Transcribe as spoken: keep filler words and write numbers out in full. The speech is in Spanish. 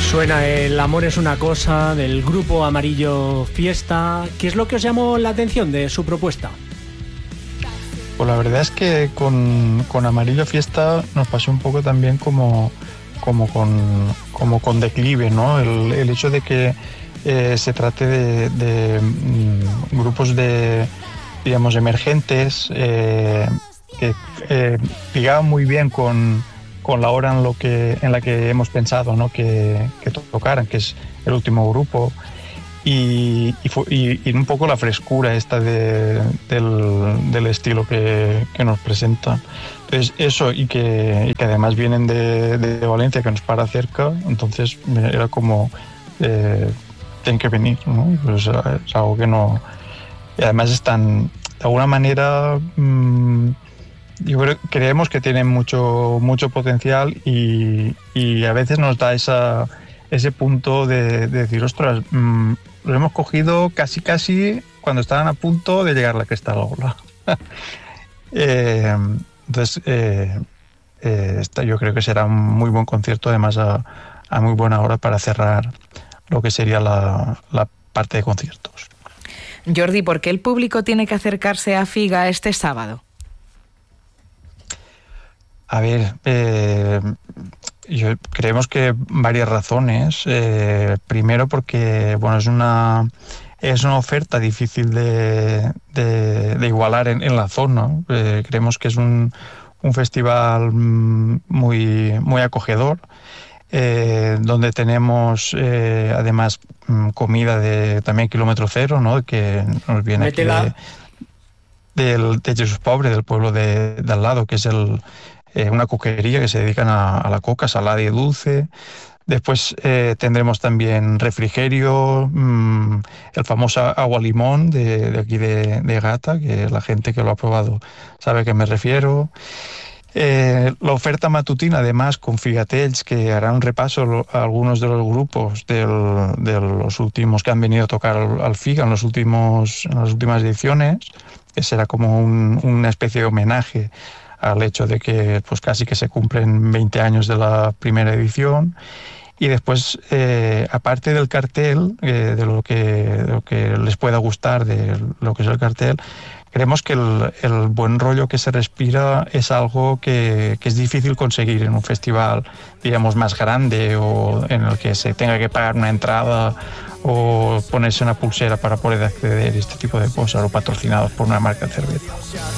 Suena El amor es una cosa, del grupo Amarillo Fiesta. ¿Qué es lo que os llamó la atención de su propuesta? Pues la verdad es que con, con Amarillo Fiesta nos pasó un poco también como, como, con, como con Declive, ¿no? El, el hecho de que eh, se trate de, de mm, grupos de, digamos, emergentes eh, que eh, ligaban muy bien con, con la hora en, lo que, en la que hemos pensado, ¿no? que, que tocaran, que es el último grupo. Y, y, y, y un poco la frescura esta de, del, del estilo que, que nos presentan. Entonces eso, y que, y que además vienen de, de Valencia, que nos para cerca, entonces era como eh, tienen que venir, ¿no? Pues es algo que no... Y además están, de alguna manera, mmm, yo creo, creemos que tienen mucho, mucho potencial y, y a veces nos da esa, ese punto de, de decir, ostras, mmm, lo hemos cogido casi casi cuando estaban a punto de llegar a la cresta de la ola. eh, entonces, eh, eh, esta yo creo que será un muy buen concierto, además a, a muy buena hora para cerrar lo que sería la, la parte de conciertos. Jordi, ¿por qué el público tiene que acercarse a Figa este sábado? A ver, eh, yo, creemos que varias razones. Eh, primero porque bueno, es una es una oferta difícil de, de, de igualar en, en la zona. Eh, creemos que es un, un festival muy, muy acogedor, eh, donde tenemos eh, además comida de también kilómetro cero, ¿no? Que nos viene aquí de, del, de Jesús Pobre, del pueblo de, de al lado, que es el Eh, una coquería que se dedican a, a la coca salada y dulce. Después eh, tendremos también refrigerio, mmm, el famoso agua limón de, de aquí de, de Gata, que la gente que lo ha probado sabe a qué me refiero. Eh, la oferta matutina, además, con Figatells, que hará un repaso lo, a algunos de los grupos del, de los últimos que han venido a tocar al, al Figa en, los últimos, en las últimas ediciones, que será como un, una especie de homenaje al hecho de que pues casi que se cumplen veinte años de la primera edición. Y después, eh, aparte del cartel, eh, de, lo que, de lo que les pueda gustar de lo que es el cartel, creemos que el, el buen rollo que se respira es algo que, que es difícil conseguir en un festival, digamos, más grande, o en el que se tenga que pagar una entrada o ponerse una pulsera para poder acceder a este tipo de cosas, o patrocinados por una marca de cerveza.